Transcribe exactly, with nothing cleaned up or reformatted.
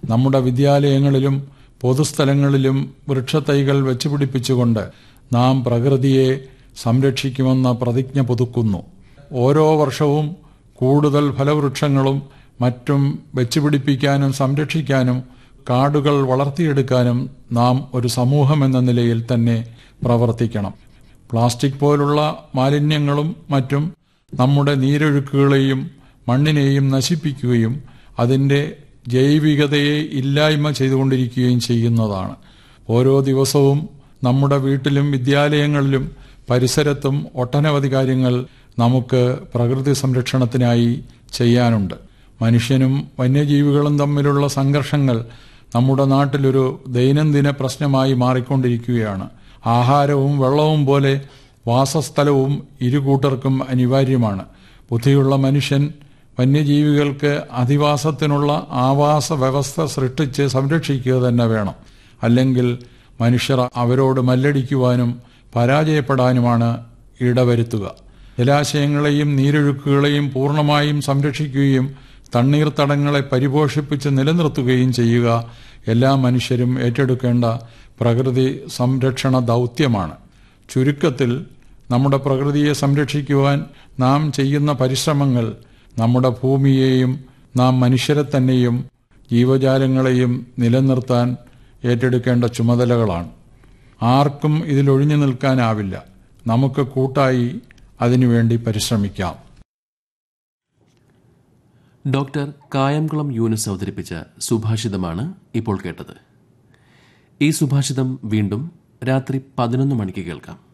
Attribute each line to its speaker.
Speaker 1: നമ്മുടെ വിദ്യാലയങ്ങളിലും പൊതുസ്ഥലങ്ങളിലും വൃക്ഷത്തൈകൾ വെച്ചുപിടിപ്പിച്ചുകൊണ്ട് നാം പ്രകൃതിയെ സംരക്ഷിക്കുമെന്ന പ്രതിജ്ഞ പുതുക്കുന്നു. ഓരോ വർഷവും കൂടുതൽ ഫലവൃക്ഷങ്ങളും മറ്റും വെച്ചുപിടിപ്പിക്കാനും സംരക്ഷിക്കാനും കാടുകൾ വളർത്തിയെടുക്കാനും നാം ഒരു സമൂഹമെന്ന നിലയിൽ തന്നെ പ്രവർത്തിക്കണം. പ്ലാസ്റ്റിക് പോലുള്ള മാലിന്യങ്ങളും മറ്റും നമ്മുടെ നീരൊഴുക്കുകളെയും മണ്ണിനെയും നശിപ്പിക്കുകയും അതിൻ്റെ ജൈവികതയെ ഇല്ലായ്മ ചെയ്തുകൊണ്ടിരിക്കുകയും ചെയ്യുന്നതാണ്. ഓരോ ദിവസവും നമ്മുടെ വീട്ടിലും വിദ്യാലയങ്ങളിലും പരിസരത്തും ഒട്ടനവധി കാര്യങ്ങൾ നമുക്ക് പ്രകൃതി സംരക്ഷണത്തിനായി ചെയ്യാനുണ്ട്. മനുഷ്യനും വന്യജീവികളും തമ്മിലുള്ള സംഘർഷങ്ങൾ നമ്മുടെ നാട്ടിലൊരു ദൈനംദിന പ്രശ്നമായി മാറിക്കൊണ്ടിരിക്കുകയാണ്. ആഹാരവും വെള്ളവും പോലെ വാസസ്ഥലവും ഇരുകൂട്ടർക്കും അനിവാര്യമാണ്. ബുദ്ധിയുള്ള മനുഷ്യൻ വന്യജീവികൾക്ക് അധിവാസത്തിനുള്ള ആവാസ വ്യവസ്ഥ സൃഷ്ടിച്ച് സംരക്ഷിക്കുക തന്നെ വേണം. അല്ലെങ്കിൽ മനുഷ്യർ അവരോട് മല്ലടിക്കുവാനും പരാജയപ്പെടാനുമാണ് ഇടവരുത്തുക. ജലാശയങ്ങളെയും നീരൊഴുക്കുകളെയും പൂർണ്ണമായും സംരക്ഷിക്കുകയും തണ്ണീർത്തടങ്ങളെ പരിപോഷിപ്പിച്ച് നിലനിർത്തുകയും ചെയ്യുക എല്ലാ മനുഷ്യരും ഏറ്റെടുക്കേണ്ട പ്രകൃതി സംരക്ഷണ ദൗത്യമാണ്. ചുരുക്കത്തിൽ നമ്മുടെ പ്രകൃതിയെ സംരക്ഷിക്കുവാൻ നാം ചെയ്യുന്ന പരിശ്രമങ്ങൾ നമ്മുടെ ഭൂമിയെയും നാം മനുഷ്യരെ തന്നെയും ജീവജാലങ്ങളെയും നിലനിർത്താൻ ഏറ്റെടുക്കേണ്ട ചുമതലകളാണ്. ആർക്കും ഇതിലൊഴിഞ്ഞു നിൽക്കാനാവില്ല. നമുക്ക് കൂട്ടായി അതിനുവേണ്ടി പരിശ്രമിക്കാം.
Speaker 2: ഡോക്ടർ കായംകുളം യൂനുസ് അവതരിപ്പിച്ച സുഭാഷിതമാണ് ഇപ്പോൾ കേട്ടത്. ഈ സുഭാഷിതം വീണ്ടും രാത്രി പതിനൊന്ന് മണിക്ക് കേൾക്കാം.